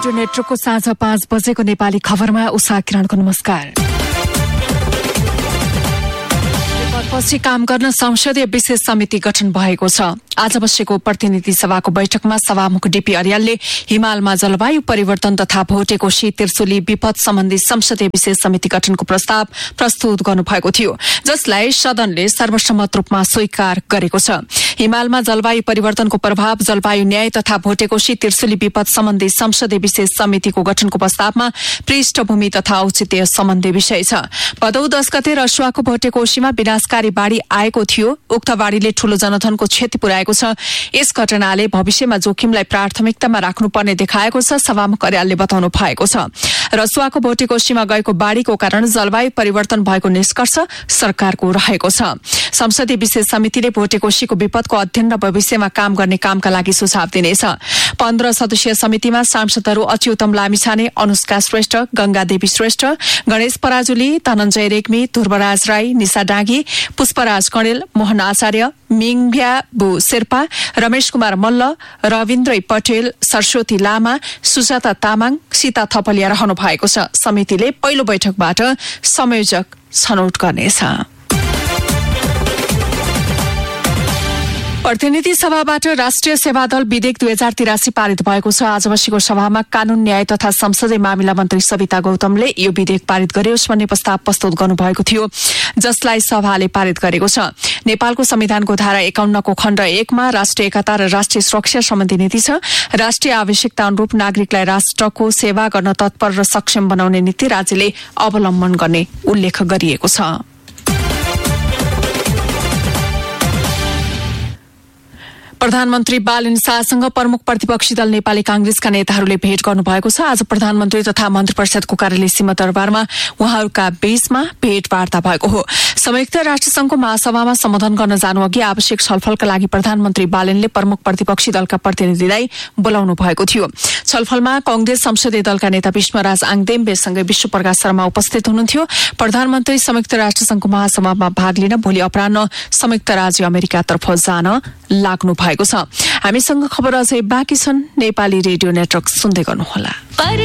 Radio नेटवर्कको साँझ 5 बजेको नेपाली खबरमा उषा किरणको नमस्कार। पछि काम गर्न संसदीय विशेष समिति गठन भएको छ। आज बसेको प्रतिनिधि सभाको बैठकमा सभामुख डीपी अर्यालले हिमालमा जलवायु परिवर्तन तथा भोटेकोशी त्रिशुली विपद सम्बन्धी संसदीय विशेष समिति गठनको प्रस्ताव प्रस्तुत गर्नुभएको थियो, जसलाई सदनले सर्वसम्मत रूपमा स्वीकार गरेको छ। हिमालमा जलवायु परिवर्तनको प्रभाव, जलवायु न्याय तथा भोटेकोशी त्रिशुली विपद सम्बन्धी संसदीय विशेष समितिको गठनको प्रस्तावमा पृष्ठभूमि तथा औचित्य सम्बन्धी विषय छ। भदौ 10 गते रसुवाको भोटेकोशीमा विनाशकारी बाढ़ी आएको थियो। उक्त बाढ़ीले ठूलो जनधनको क्षति पुर्याएको छ। यस घटनाले भविष्यमा जोखिमलाई प्राथमिकतामा राख्नुपर्ने देखाएको छ, सभामुख अर्यालले बताउनु भएको छ। रसुवाको भोटेकोशीमा गएको बाढ़ीको कारण जलवायु परिवर्तन भएको निष्कर्ष सरकारको रहेको छ। संसदीय विशेष समितिले भोटेकोशीको विपदको अध्ययन र भविष्यमा काम गर्ने कामका लागि सुझाव दिनेछ। 15 सदस्यीय समितिमा सांसदहरू अच्युतम लामिछाने, अनुष्का श्रेष्ठ, गंगा देवी श्रेष्ठ, गणेश पराजुली, धनञ्जय रेग्मी, ध्रुवराज राई, निशा डाँगी, पुष्पराज कणेल, मोहन आचार्य, मिङभ्या बु शेर्पा, रमेश कुमार मल्ल, रविन्द्र पटेल, सरस्वती लामा, सुजाता तामाङ, सीता थपलिया रहनु भएको छ। समितिले पहिलो बैठकबाट संयोजक छनौट गर्नेछ। प्रतिनिधि सभाबाट राष्ट्रिय सेवा दल विधेयक 2083 पारित भएको छ। आज बसेको सभामा कानून न्याय तथा संसदीय मामिला मन्त्री सविता गौतमले यो विधेयक पारित गरियोस् भन्ने प्रस्ताव प्रस्तुत गर्नुभएको थियो, जसलाई सभाले पारित गरेको छ। नेपालको संविधानको धारा 51 को खण्ड 1 मा राष्ट्रिय एकता र राष्ट्रिय सुरक्षा सम्बन्धी नीति छ। राष्ट्रिय आवश्यकता अनुरूप नागरिकलाई राष्ट्रको सेवा गर्न तत्पर र सक्षम बनाउने नीति राज्यले अवलम्बन गर्ने उल्लेख गरिएको छ। प्रधानमन्त्री बालेन शाहसँग प्रमुख प्रतिपक्षी दल नेपाली कांग्रेसका नेताहरूले भेट गर्नुभएको छ। आज प्रधानमन्त्री तथा मन्त्री परिषदको कार्यालय सिंहदरबारमा उहाँहरूका बीचमा भेटवार्ता भएको हो। संयुक्त राष्ट्रसंघको महासभामा सम्बोधन गर्न जानुअघि आवश्यक छलफलका लागि प्रधानमन्त्री बालेनले प्रमुख प्रतिपक्षी दलका प्रतिनिधिलाई बोलाउनु भएको थियो। छलफलमा कांग्रेस संसदीय दलका नेता विष्णुराज आङदेम्बेसँगै विश्वप्रकाश शर्मा उपस्थित हुनुहुन्थ्यो। प्रधानमन्त्री संयुक्त राष्ट्रसंघको महासभामा भाग लिन भोलि अपराह्न संयुक्त राज्य अमेरिकातर्फ जान लाग्नु भएको छ। हामीसँग खबर अझै बाँकी छन्। नेपाली रेडियो नेटवर्क सुन्दै गर्नुहोला।